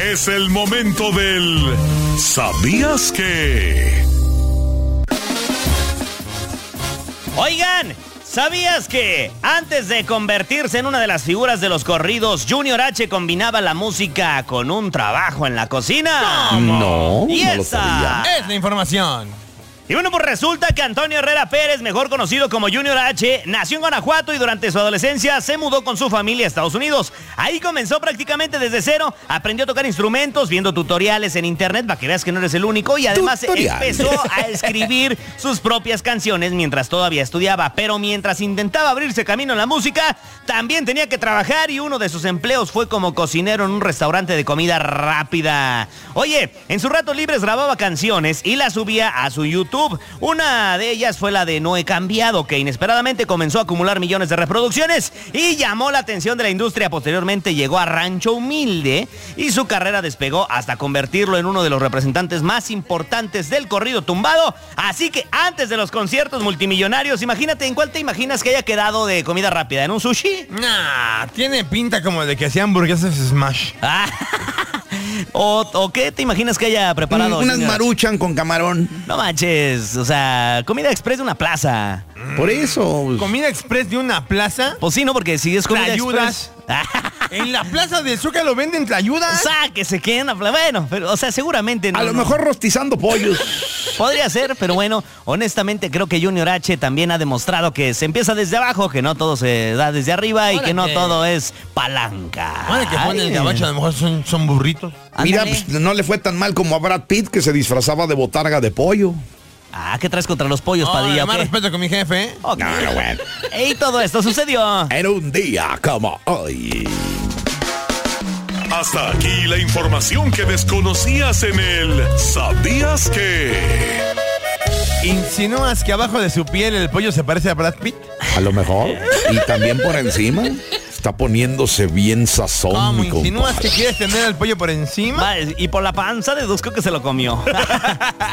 Es el momento del ¿Sabías qué? Oigan, ¿sabías que antes de convertirse en una de las figuras de los corridos, Junior H combinaba la música con un trabajo en la cocina? No, y no lo esa sabía. Es la información. Y bueno, pues resulta que Antonio Herrera Pérez, mejor conocido como Junior H, nació en Guanajuato y durante su adolescencia se mudó con su familia a Estados Unidos. Ahí comenzó prácticamente desde cero, aprendió a tocar instrumentos, viendo tutoriales en internet, para que veas que no eres el único, y además empezó a escribir sus propias canciones mientras todavía estudiaba. Pero mientras intentaba abrirse camino en la música, también tenía que trabajar y uno de sus empleos fue como cocinero en un restaurante de comida rápida. Oye, en sus ratos libres grababa canciones y las subía a su YouTube. Una de ellas fue la de No He Cambiado, que inesperadamente comenzó a acumular millones de reproducciones y llamó la atención de la industria. Posteriormente llegó a Rancho Humilde y su carrera despegó hasta convertirlo en uno de los representantes más importantes del corrido tumbado. Así que antes de los conciertos multimillonarios, imagínate, ¿en cuál te imaginas que haya quedado de comida rápida? ¿En un sushi? Nah, tiene pinta como de que hacían hamburguesas Smash. ¿O qué te imaginas que haya preparado? Unas Maruchan con camarón. No manches, o sea, comida express de una plaza. Por eso. ¿Comida express de una plaza? Pues sí, ¿no? Porque si es comida Tlayudas. express... ¿En la plaza del Zúcalo lo venden tlayudas? O sea, que se queden a... Bueno, pero, o sea, seguramente no. A lo mejor rostizando pollos. Podría ser, pero bueno, honestamente creo que Junior H también ha demostrado que se empieza desde abajo, que no todo se da desde arriba y que no todo es palanca. Ahora que ponen el gabacho, a lo mejor son burritos. Mira, Ándale. pues, no le fue tan mal como a Brad Pitt, que se disfrazaba de botarga de pollo. ¿Qué traes contra los pollos, Padilla? Más ¿O qué? respeto con mi jefe, ¿eh? Ok. No, bueno. Y todo esto sucedió En un día como hoy. Hasta aquí la información que desconocías en el ¿Sabías qué? ¿Insinúas que abajo de su piel el pollo se parece a Brad Pitt? A lo mejor. Y también por encima. Está poniéndose bien sazón, ¿Cómo mi insinúas compadre. que quieres tener el pollo por encima? Va, y por la panza deduzco que se lo comió.